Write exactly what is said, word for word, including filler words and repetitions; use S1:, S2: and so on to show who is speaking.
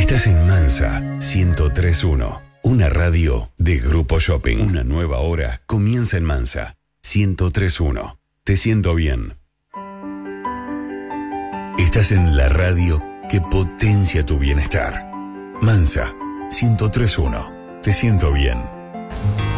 S1: Estás en Mansa ciento tres punto uno, una radio de Grupo Shopping. Una nueva hora comienza en Mansa ciento tres punto uno. Te siento bien. Estás en la radio que potencia tu bienestar. Mansa ciento tres punto uno. Te siento bien.